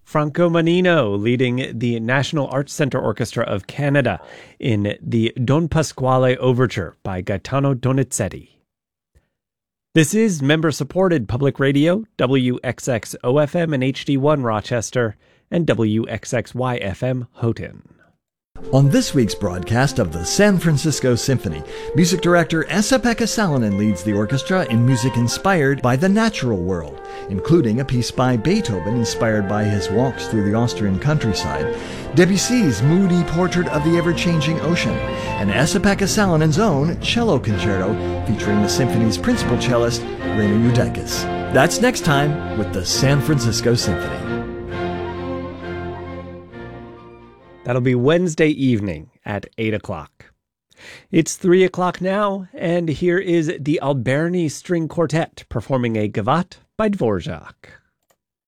Franco Manino leading the National Arts Centre Orchestra of Canada in the Don Pasquale Overture by Gaetano Donizetti. This is member-supported public radio, WXXO-FM and HD1 Rochester, and WXXY-FM Houghton. On this week's broadcast of the San Francisco Symphony, music director Esa-Pekka Salonen leads the orchestra in music inspired by the natural world, including a piece by Beethoven inspired by his walks through the Austrian countryside, Debussy's moody portrait of the ever-changing ocean, and Esa-Pekka Salonen's own cello concerto featuring the symphony's principal cellist, Reino Eudakis. That's next time with the San Francisco Symphony. That'll be Wednesday evening at 8 o'clock. It's 3 o'clock now, and here is the Alberni String Quartet performing a Gavotte by Dvorak.